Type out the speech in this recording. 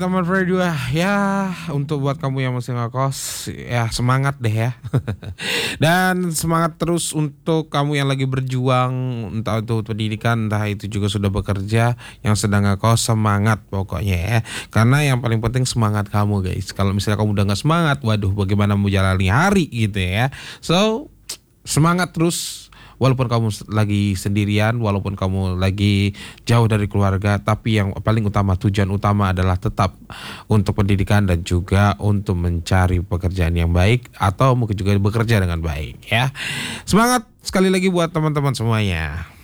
Teman Freddy ya, untuk buat kamu yang masih ngekos ya semangat deh ya. Dan semangat terus untuk kamu yang lagi berjuang, entah itu pendidikan, entah itu juga sudah bekerja, yang sedang ngekos, semangat pokoknya ya. Karena yang paling penting semangat kamu guys. Kalau misalnya kamu udah nggak semangat, waduh bagaimana mau jalani hari gitu ya. So semangat terus. Walaupun kamu lagi sendirian, walaupun kamu lagi jauh dari keluarga, tapi yang paling utama, tujuan utama adalah tetap untuk pendidikan dan juga untuk mencari pekerjaan yang baik atau mungkin juga bekerja dengan baik ya. Semangat sekali lagi buat teman-teman semuanya.